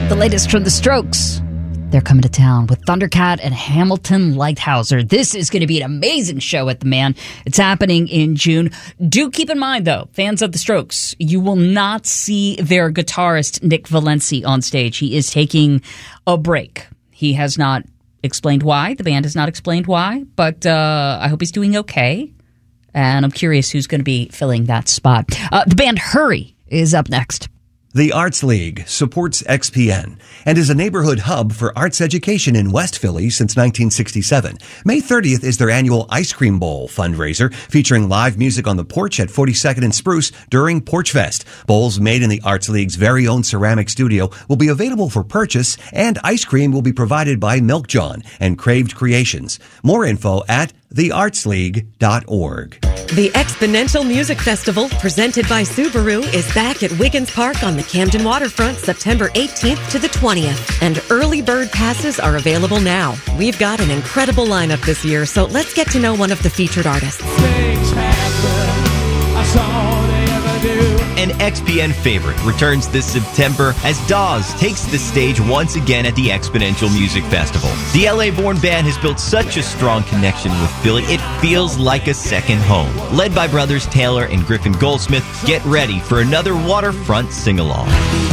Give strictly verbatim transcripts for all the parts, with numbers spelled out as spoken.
The latest from the Strokes. They're coming to town with Thundercat and Hamilton Lighthouser. This is going to be an amazing show at the Man. It's happening in June. Do keep in mind, though, fans of the Strokes, you will not see their guitarist Nick Valenci on stage. He is taking a break. He has not explained why. The band has not explained why, but uh, I hope he's doing okay. And I'm curious who's going to be filling that spot. Uh, the band Hurry is up next. The Arts League supports X P N and is a neighborhood hub for arts education in West Philly since nineteen sixty-seven. May thirtieth is their annual Ice Cream Bowl fundraiser featuring live music on the porch at forty-second and Spruce during Porch Fest. Bowls made in the Arts League's very own ceramic studio will be available for purchase, and ice cream will be provided by Milk John and Craved Creations. More info at the arts league dot org. The Exponential Music Festival, presented by Subaru, is back at Wiggins Park on the Camden Waterfront September eighteenth to the twentieth. And early bird passes are available now. We've got an incredible lineup this year, so let's get to know one of the featured artists. Things happen, that's all they ever do. An X P N favorite returns this September as Dawes takes the stage once again at the Exponential Music Festival. The L A-born band has built such a strong connection with Philly, it feels like a second home. Led by brothers Taylor and Griffin Goldsmith, get ready for another waterfront sing-along.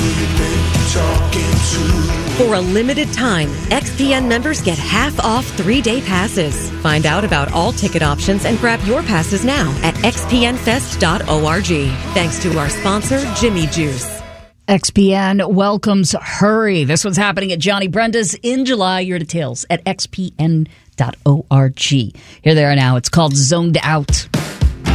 For a limited time, X P N members get half off three-day passes. Find out about all ticket options and grab your passes now at x p n fest dot org. Thanks to our sponsor, Jimmy Juice. X P N welcomes Hurry. This one's happening at Johnny Brenda's in July. Your details at x p n dot org. Here they are now. It's called Zoned Out.